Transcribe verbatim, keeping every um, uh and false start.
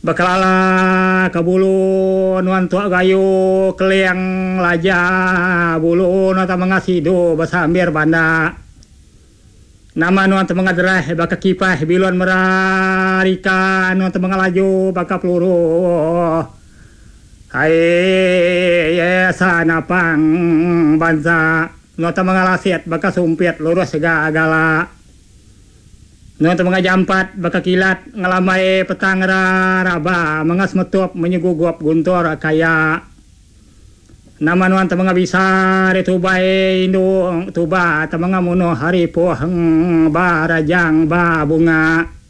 Bakalala kabulu nuan tua gayu keliang laja bulu nuan mangasido basambir banda nama nuan mangadrah baka kipah biluan merarika nuan mangalaju baka peluru hai ya sana pang banza nuan mangalasiat baka sumpit lurus segala nuan mga jampat baka kilat ngalamay petang raba mangas metup menyugugup guntor kaya nama nuan mga bisa retubay indung tuba ta mga muno hari pohang barajang ba bunga